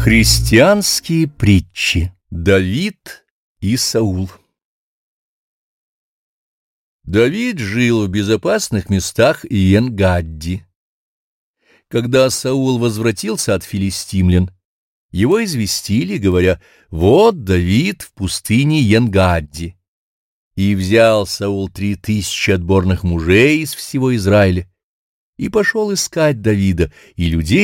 Христианские притчи. Давид и Саул. Давид жил в безопасных местах Ен-Гадди. Когда Саул возвратился от филистимлян, его известили, говоря: «Вот Давид в пустыне Ен-Гадди». И взял Саул 3000 отборных мужей из всего Израиля и пошел искать Давида и людей